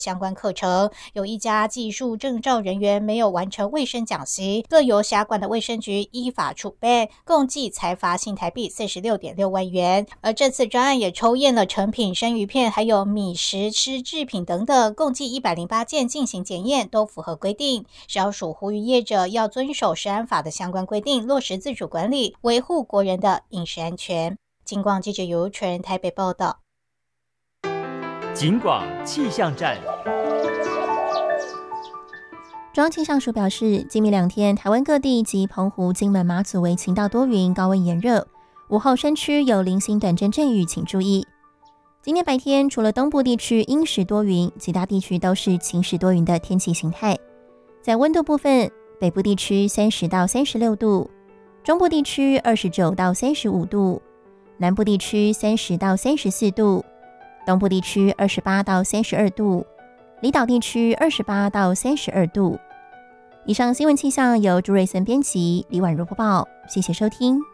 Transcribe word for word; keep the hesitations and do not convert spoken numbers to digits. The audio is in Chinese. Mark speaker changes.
Speaker 1: 相关课程，有一家技术证照人员没有完成卫生讲习，各由辖管的卫生局依法处分，共计裁罚新台币 四十六点六万元。而这次专案也抽验了成品生鱼片还有米食湿制品等等，共计一百零八件进行检验，都符合规定。消署呼吁业者要遵守食安法的相关规定，落实自主管理，维护国人的饮食安全。警广记者尤纯台北报道。
Speaker 2: 警广气象站。
Speaker 3: 中央气象署表示，今明两天，台湾各地及澎湖、金门、马祖为晴到多云，高温炎热，午后山区有零星短阵阵雨，请注意。今天白天，除了东部地区阴时多云，其他地区都是晴时多云的天气形态。在温度部分，北部地区三十到三十六度，中部地区二十九到三十五度，南部地区三十到三十四度，东部地区二十八到三十二度，离岛地区二十八到三十二度。以上新闻气象由朱瑞森编辑，李婉如播报，谢谢收听。